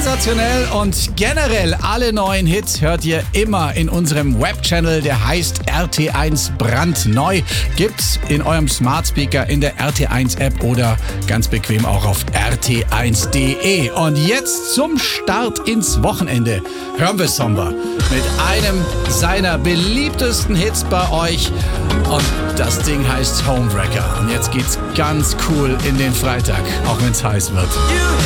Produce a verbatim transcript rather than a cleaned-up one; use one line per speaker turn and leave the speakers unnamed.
sensationell und generell alle neuen Hits hört ihr immer in unserem Webchannel, der heißt R T eins brandneu. Gibt's in eurem Smart Speaker, in der R T eins App oder ganz bequem auch auf R T eins Punkt de. Und jetzt zum Start ins Wochenende hören wir Somber mit einem seiner beliebtesten Hits bei euch. Und das Ding heißt Homewrecker. Und jetzt geht's ganz cool in den Freitag, auch wenn's heiß wird.